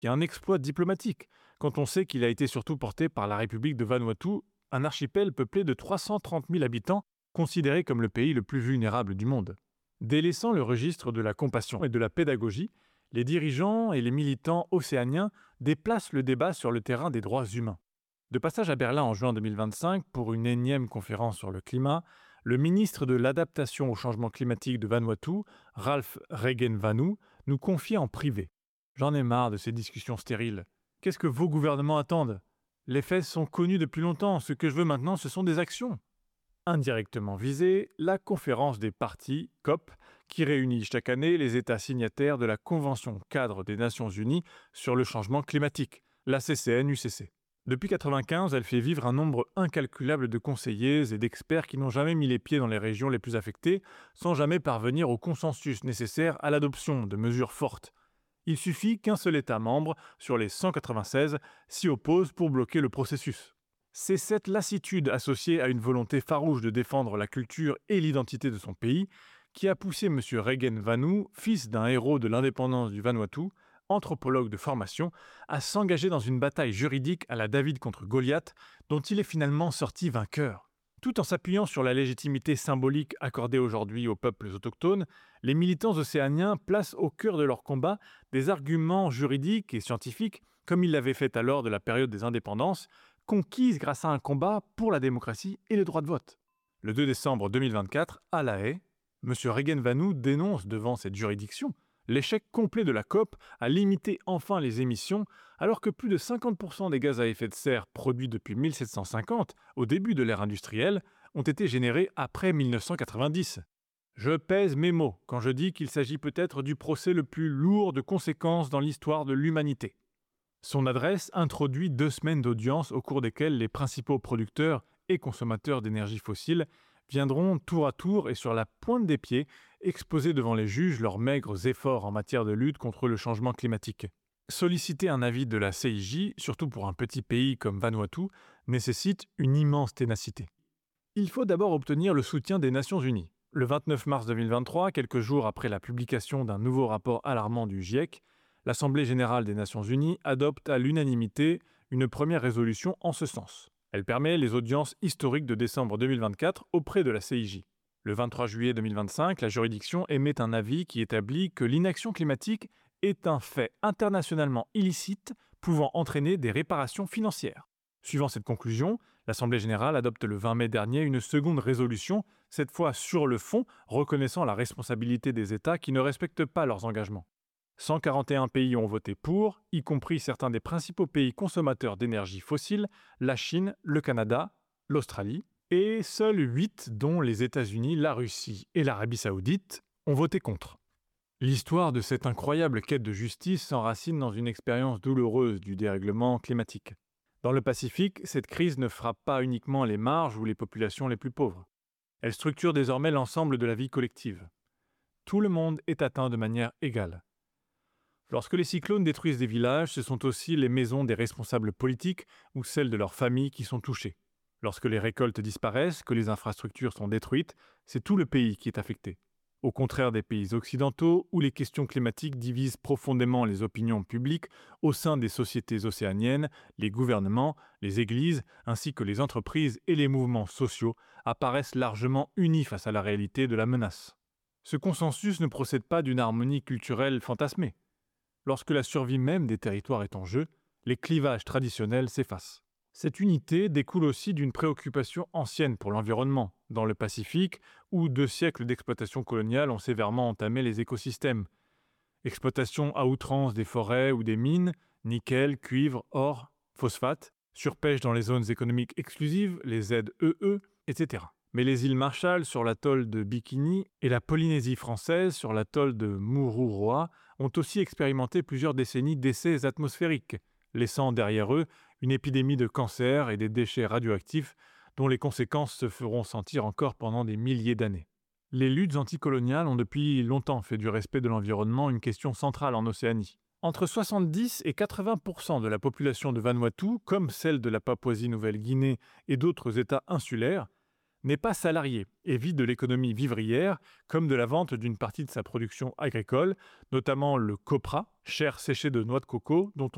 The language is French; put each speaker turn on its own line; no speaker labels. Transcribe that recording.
et un exploit diplomatique, quand on sait qu'il a été surtout porté par la République de Vanuatu, un archipel peuplé de 330 000 habitants, considéré comme le pays le plus vulnérable du monde. Délaissant le registre de la compassion et de la pédagogie, les dirigeants et les militants océaniens déplacent le débat sur le terrain des droits humains. De passage à Berlin en juin 2025 pour une énième conférence sur le climat, le ministre de l'Adaptation au changement climatique de Vanuatu, Ralph Regenvanu, nous confie en privé. « J'en ai marre de ces discussions stériles. Qu'est-ce que vos gouvernements attendent ? Les faits sont connus depuis longtemps. Ce que je veux maintenant, ce sont des actions. » Indirectement visée, la conférence des parties, COP, qui réunit chaque année les États signataires de la Convention cadre des Nations Unies sur le changement climatique, la CCN-UCC. Depuis 1995, elle fait vivre un nombre incalculable de conseillers et d'experts qui n'ont jamais mis les pieds dans les régions les plus affectées, sans jamais parvenir au consensus nécessaire à l'adoption de mesures fortes. Il suffit qu'un seul État membre, sur les 196, s'y oppose pour bloquer le processus. C'est cette lassitude associée à une volonté farouche de défendre la culture et l'identité de son pays qui a poussé M. Regenvanu, fils d'un héros de l'indépendance du Vanuatu, anthropologue de formation, à s'engager dans une bataille juridique à la David contre Goliath, dont il est finalement sorti vainqueur. Tout en s'appuyant sur la légitimité symbolique accordée aujourd'hui aux peuples autochtones, les militants océaniens placent au cœur de leur combat des arguments juridiques et scientifiques, comme ils l'avaient fait alors de la période des indépendances, conquise grâce à un combat pour la démocratie et le droit de vote. Le 2 décembre 2024, à La Haye, M. Regenvanu dénonce devant cette juridiction l'échec complet de la COP à limiter enfin les émissions, alors que plus de 50% des gaz à effet de serre produits depuis 1750, au début de l'ère industrielle, ont été générés après 1990. Je pèse mes mots quand je dis qu'il s'agit peut-être du procès le plus lourd de conséquences dans l'histoire de l'humanité. Son adresse introduit 2 semaines d'audience au cours desquelles les principaux producteurs et consommateurs d'énergie fossile viendront tour à tour et sur la pointe des pieds exposer devant les juges leurs maigres efforts en matière de lutte contre le changement climatique. Solliciter un avis de la CIJ, surtout pour un petit pays comme Vanuatu, nécessite une immense ténacité. Il faut d'abord obtenir le soutien des Nations Unies. Le 29 mars 2023, quelques jours après la publication d'un nouveau rapport alarmant du GIEC, l'Assemblée générale des Nations Unies adopte à l'unanimité une première résolution en ce sens. Elle permet les audiences historiques de décembre 2024 auprès de la CIJ. Le 23 juillet 2025, la juridiction émet un avis qui établit que l'inaction climatique est un fait internationalement illicite pouvant entraîner des réparations financières. Suivant cette conclusion, l'Assemblée générale adopte le 20 mai dernier une seconde résolution, cette fois sur le fond, reconnaissant la responsabilité des États qui ne respectent pas leurs engagements. 141 pays ont voté pour, y compris certains des principaux pays consommateurs d'énergie fossile, la Chine, le Canada, l'Australie, et seuls 8, dont les États-Unis, la Russie et l'Arabie saoudite, ont voté contre. L'histoire de cette incroyable quête de justice s'enracine dans une expérience douloureuse du dérèglement climatique. Dans le Pacifique, cette crise ne frappe pas uniquement les marges ou les populations les plus pauvres. Elle structure désormais l'ensemble de la vie collective. Tout le monde est atteint de manière égale. Lorsque les cyclones détruisent des villages, ce sont aussi les maisons des responsables politiques ou celles de leurs familles qui sont touchées. Lorsque les récoltes disparaissent, que les infrastructures sont détruites, c'est tout le pays qui est affecté. Au contraire des pays occidentaux, où les questions climatiques divisent profondément les opinions publiques au sein des sociétés océaniennes, les gouvernements, les églises, ainsi que les entreprises et les mouvements sociaux apparaissent largement unis face à la réalité de la menace. Ce consensus ne procède pas d'une harmonie culturelle fantasmée. Lorsque la survie même des territoires est en jeu, les clivages traditionnels s'effacent. Cette unité découle aussi d'une préoccupation ancienne pour l'environnement, dans le Pacifique, où 2 siècles d'exploitation coloniale ont sévèrement entamé les écosystèmes. Exploitation à outrance des forêts ou des mines, nickel, cuivre, or, phosphate, surpêche dans les zones économiques exclusives, les ZEE, etc. Mais les îles Marshall sur l'atoll de Bikini et la Polynésie française sur l'atoll de Mururoa ont aussi expérimenté plusieurs décennies d'essais atmosphériques, laissant derrière eux une épidémie de cancer et des déchets radioactifs dont les conséquences se feront sentir encore pendant des milliers d'années. Les luttes anticoloniales ont depuis longtemps fait du respect de l'environnement une question centrale en Océanie. Entre 70 et 80% de la population de Vanuatu, comme celle de la Papouasie-Nouvelle-Guinée et d'autres États insulaires, n'est pas salarié et vit de l'économie vivrière comme de la vente d'une partie de sa production agricole, notamment le copra, chair séchée de noix de coco dont